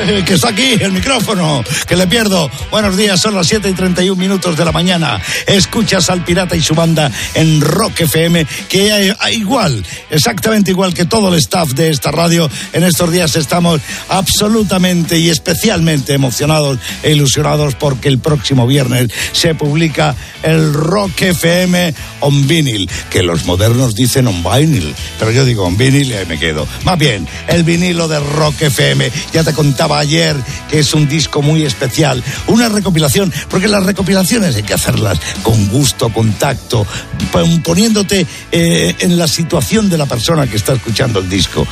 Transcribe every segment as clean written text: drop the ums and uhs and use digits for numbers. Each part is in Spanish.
Que está aquí el micrófono, que le pierdo. Buenos días, son las 7:31 de la mañana. Escuchas al Pirata y su banda en Rock FM, que igual, exactamente igual que todo el staff de esta radio, en estos días estamos absolutamente y especialmente emocionados e ilusionados porque el próximo viernes se publica el Rock FM on vinyl, que los modernos dicen on vinyl, pero yo digo on vinyl y ahí me quedo. Más bien, el vinilo de Rock FM. Ya te contaba ayer que es un disco muy especial, una recopilación, porque las recopilaciones hay que hacerlas con gusto, con tacto, poniéndote en la situación de la persona que está escuchando el disco.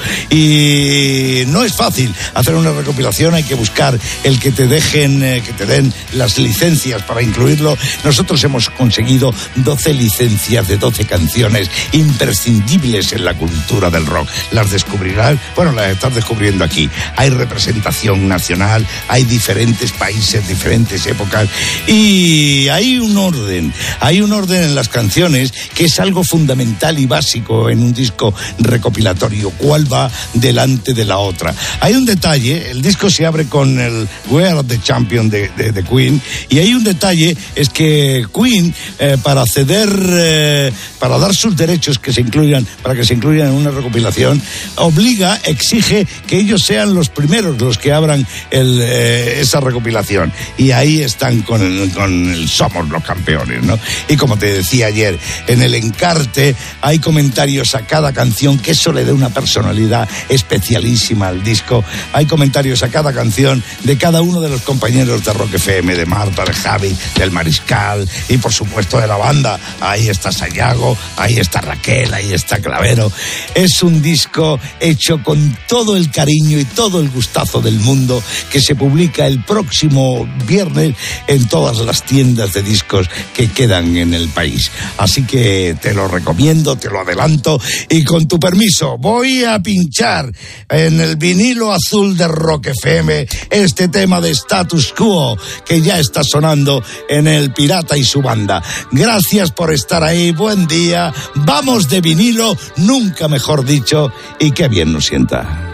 Y no es fácil hacer una recopilación, hay que buscar el que te dejen, que te den las licencias para incluirlo. Nosotros hemos conseguido 12 licencias de 12 canciones imprescindibles en la cultura del rock. Las descubrirás, bueno, las estás descubriendo aquí. Hay representación nacional, hay diferentes países, diferentes épocas, y hay un orden en las canciones que es algo fundamental y básico en un disco recopilatorio, cuál va delante de la otra. Hay un detalle, el disco se abre con el We Are the Champion de Queen, y hay un detalle, es que Queen, para ceder, para dar sus derechos para que se incluyan en una recopilación, exige que ellos sean los primeros los que abran esa recopilación, y ahí están con el Somos los Campeones, ¿no? Y como te decía ayer, en el encarte hay comentarios a cada canción, que eso le da una personalidad especialísima al disco. Hay comentarios a cada canción de cada uno de los compañeros de Rock FM, de Marta, de Javi, del Mariscal y por supuesto de la banda. Ahí está Sayago, ahí está Raquel, ahí está Clavero. Es un disco hecho con todo el cariño y todo el gustazo del mundo, que se publica el próximo viernes en todas las tiendas de discos que quedan en el país. Así que te lo recomiendo, te lo adelanto, y con tu permiso voy a pinchar en el vinilo azul de Rock FM este tema de Status Quo, que ya está sonando en el Pirata y su banda. Gracias por estar ahí, buen día, vamos de vinilo, nunca mejor dicho, y qué bien nos sienta.